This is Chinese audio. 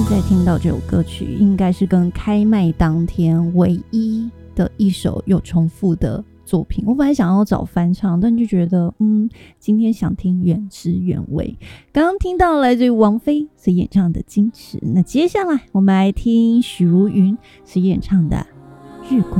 在听到这首歌曲，应该是跟开卖当天唯一的一首有重复的作品。我本来想要找翻唱，但就觉得今天想听原汁原味。刚刚听到来自于王菲所演唱的《矜持》，那接下来我们来听许茹芸所演唱的《日光》。